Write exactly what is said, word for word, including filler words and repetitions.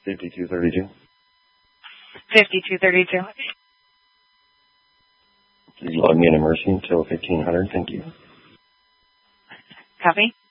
fifty-two thirty-two. fifty-two thirty-two. Please log me in Emerson until fifteen hundred. Thank you. Copy.